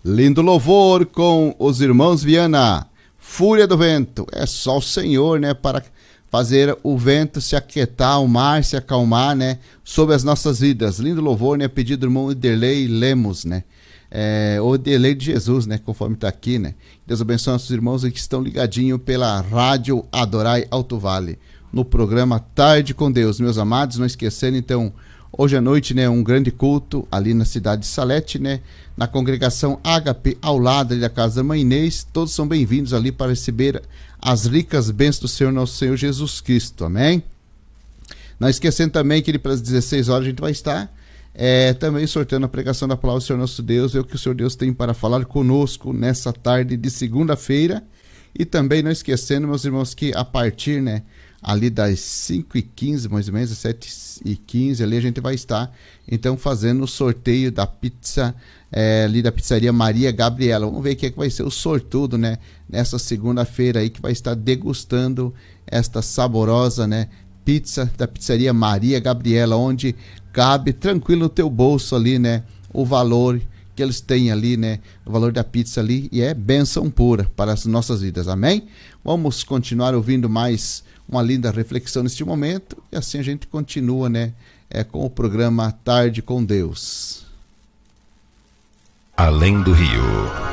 Lindo louvor com os irmãos Viana. Fúria do vento. É só o Senhor, né, para fazer o vento se aquietar, o mar se acalmar, né, sobre as nossas vidas. Lindo louvor, né, pedido do irmão Ederlei Lemos, né, o Ederlei de Jesus, né, conforme está aqui, né. Deus abençoe nossos irmãos que estão ligadinhos pela Rádio Adorai Alto Vale, no programa Tarde com Deus. Meus amados, não esquecendo, então, hoje à noite, né, um grande culto ali na cidade de Salete, né, na congregação Ágape, ao lado ali da casa da Mãe Inês. Todos são bem-vindos ali para receber as ricas bênçãos do Senhor, nosso Senhor Jesus Cristo, amém? Não esquecendo também que ele, para as 16 horas a gente vai estar também sorteando a pregação da palavra do Senhor nosso Deus, ver o que o Senhor Deus tem para falar conosco nessa tarde de segunda-feira. E também não esquecendo, meus irmãos, que a partir, né, ali das 5h15, mais ou menos, às 7h15, ali a gente vai estar, então, fazendo o sorteio da pizza, ali da pizzaria Maria Gabriela. Vamos ver o que é que vai ser o sortudo, né, nessa segunda-feira aí, que vai estar degustando esta saborosa, né, pizza da pizzaria Maria Gabriela, onde cabe tranquilo no teu bolso ali, né, o valor que eles têm ali, né, o valor da pizza ali, e é bênção pura para as nossas vidas, amém? Vamos continuar ouvindo mais uma linda reflexão neste momento, e assim a gente continua, né, com o programa Tarde com Deus. Além do rio.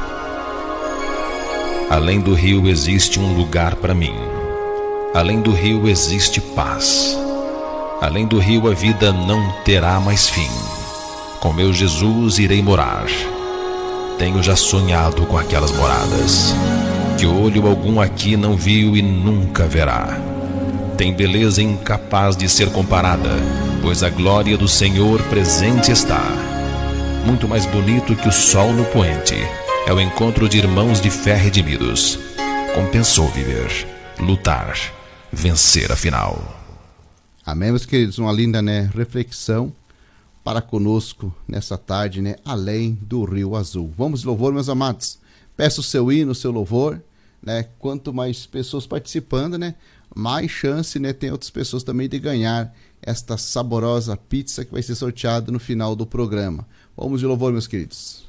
Além do rio existe um lugar para mim. Além do rio existe paz. Além do rio a vida não terá mais fim. Com meu Jesus irei morar. Tenho já sonhado com aquelas moradas que olho algum aqui não viu e nunca verá. Tem beleza incapaz de ser comparada, pois a glória do Senhor presente está. Muito mais bonito que o sol no poente é o encontro de irmãos de fé redimidos. Compensou viver, lutar, vencer afinal. Amém, meus queridos, uma linda, né, reflexão para conosco nessa tarde, né, além do Rio Azul. Vamos de louvor, meus amados. Peça o seu hino, o seu louvor, né? Quanto mais pessoas participando, né, mais chance, né, tem outras pessoas também de ganhar esta saborosa pizza que vai ser sorteada no final do programa. Vamos de louvor, meus queridos.